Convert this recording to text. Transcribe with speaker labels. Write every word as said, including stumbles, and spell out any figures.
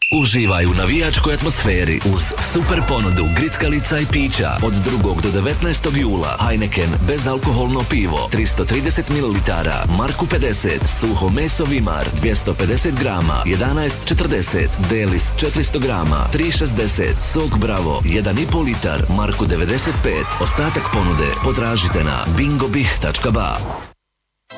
Speaker 1: Uživaj u navijačkoj atmosferi uz super ponudu grickalica i pića. Od drugog do devetnaestog jula Heineken bezalkoholno pivo tristo trideset mililitara, Marku pedeset, suho meso Vimar dvjesto pedeset grama jedanaest četrdeset, Delis četiristo grama tri šezdeset, sok Bravo jedan i pol litar Marku devedeset pet. Ostatak ponude potražite na bingobih tačka ba.